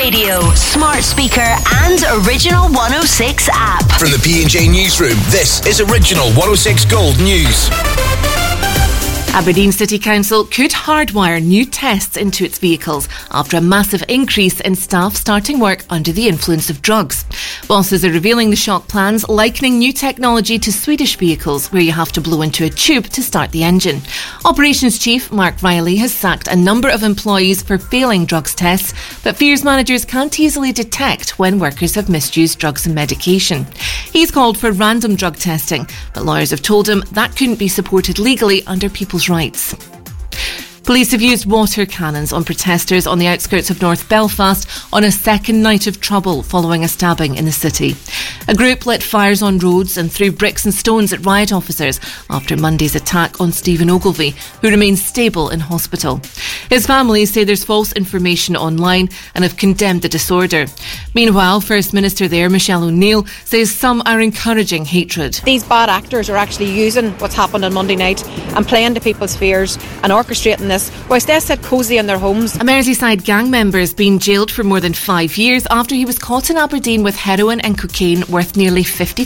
radio, smart speaker and Original 106 app. From the P&J Newsroom, this is Original 106 Gold News. Aberdeen City Council could hardwire new tests into its vehicles after a massive increase in staff starting work under the influence of drugs. Bosses are revealing the shock plans, likening new technology to Swedish vehicles where you have to blow into a tube to start the engine. Operations Chief Mark Riley has sacked a number of employees for failing drugs tests, but fears managers can't easily detect when workers have misused drugs and medication. He's called for random drug testing, but lawyers have told him that couldn't be supported legally under people's rights. Police have used water cannons on protesters on the outskirts of North Belfast on a second night of trouble following a stabbing in the city. A group lit fires on roads and threw bricks and stones at riot officers after Monday's attack on Stephen Ogilvie, who remains stable in hospital. His family say there's false information online and have condemned the disorder. Meanwhile, First Minister there, Michelle O'Neill, says some are encouraging hatred. These bad actors are actually using what's happened on Monday night and playing to people's fears and orchestrating this whilst they sit cosy in their homes. A Merseyside gang member has been jailed for more than 5 years after he was caught in Aberdeen with heroin and cocaine worth nearly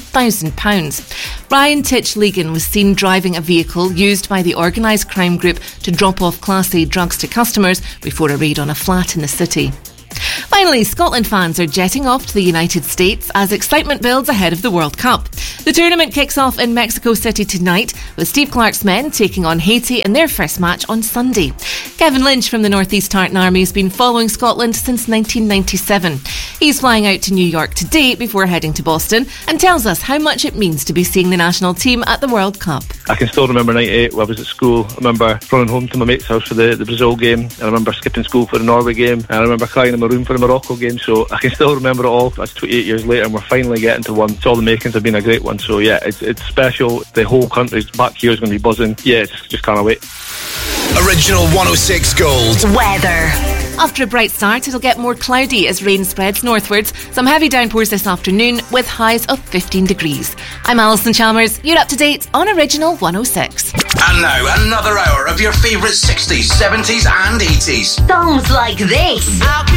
£50,000. Ryan Titch-Legan was seen driving a vehicle used by the organised crime group to drop off Class A drugs to customers before a raid on a flat in the city. Finally, Scotland fans are jetting off to the United States as excitement builds ahead of the World Cup. The tournament kicks off in Mexico City tonight, with Steve Clarke's men taking on Haiti in their first match on Sunday. Kevin Lynch from the North East Tartan Army has been following Scotland since 1997. He's flying out to New York today before heading to Boston and tells us how much it means to be seeing the national team at the World Cup. I can still remember 98 when I was at school. I remember running home to my mate's house for the Brazil game, and I remember skipping school for the Norway game, and I remember crying in my room for the Morocco game, so I can still remember it all. That's 28 years later and we're finally getting to one. It's all the makings have been a great one, so yeah, it's special. The whole country's back here is going to be buzzing. Yeah, just can't wait. Original 106 Gold. Weather. After a bright start, it'll get more cloudy as rain spreads northwards. Some heavy downpours this afternoon with highs of 15 degrees. I'm Alison Chalmers. You're up to date on Original 106. And now another hour of your favourite 60s, 70s and 80s. Songs like this.